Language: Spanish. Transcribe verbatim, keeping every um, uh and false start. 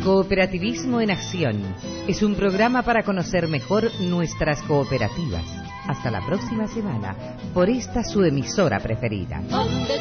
Cooperativismo en Acción es un programa para conocer mejor nuestras cooperativas. Hasta la próxima semana por esta su emisora preferida.